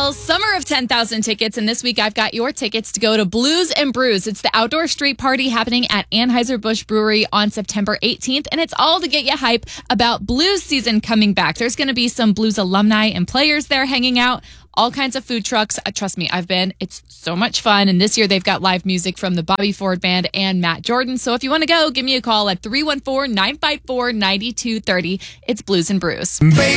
Well, summer of 10,000 tickets, and this week I've got your tickets to go to Blues and Brews. It's the outdoor street party happening at Anheuser-Busch Brewery on September 18th, and it's all to get you hype about blues season coming back. There's going to be some blues alumni and players there hanging out, all kinds of food trucks. Trust me, I've been. It's so much fun, and this year they've got live music from the Bobby Ford Band and Matt Jordan. So if you want to go, give me a call at 314-954-9230. It's Blues and Brews.